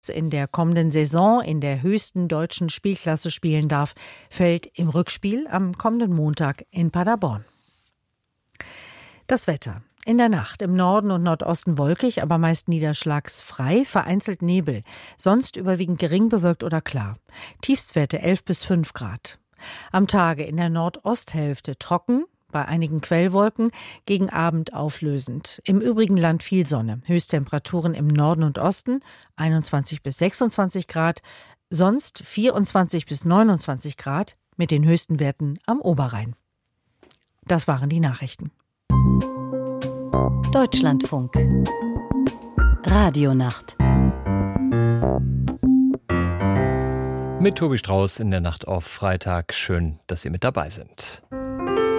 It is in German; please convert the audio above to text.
in der kommenden Saison in der höchsten deutschen Spielklasse spielen darf, fällt im Rückspiel am kommenden Montag in Paderborn. Das Wetter. In der Nacht im Norden und Nordosten wolkig, aber meist niederschlagsfrei, vereinzelt Nebel. Sonst überwiegend gering bewölkt oder klar. Tiefstwerte 11 bis 5 Grad. Am Tage in der Nordosthälfte trocken, bei einigen Quellwolken, gegen Abend auflösend. Im übrigen Land viel Sonne. Höchsttemperaturen im Norden und Osten 21 bis 26 Grad, sonst 24 bis 29 Grad mit den höchsten Werten am Oberrhein. Das waren die Nachrichten. Deutschlandfunk. Radionacht. Mit Tobi Strauß in der Nacht auf Freitag. Schön, dass Sie mit dabei sind.